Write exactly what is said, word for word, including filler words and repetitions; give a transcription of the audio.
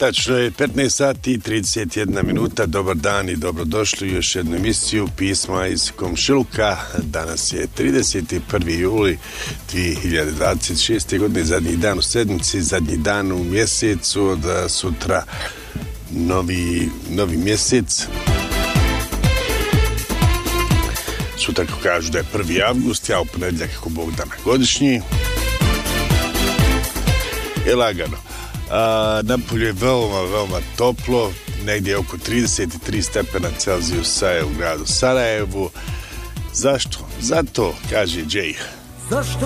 Tačno je petnaest sati i trideset jedna minuta. Dobar dan i dobrodošli u još jednu emisiju Pisma iz komšiluka. Danas je trideset prvi juli dvije hiljade dvadeset šeste. godine, zadnji dan u sedmici, zadnji dan u mjesecu. Od sutra novi, novi mjesec. Sutra kako kažu da je prvi avgust, ja u ponedjeljak kako Bog da na godišnji. Je lagano. A, napolje je veoma, veoma toplo, negdje oko trideset tri stepena Celzijusa je u gradu Sarajevu. Zašto? Zato, kaže Jay. Zašto?